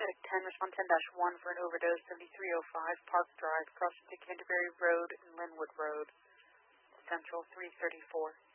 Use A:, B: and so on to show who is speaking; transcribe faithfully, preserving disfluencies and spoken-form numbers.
A: Paramedic ten, respond ten dash one for an overdose, seventy-three oh five Park Drive, crossing to Canterbury Road and Linwood Road. Central three thirty-four.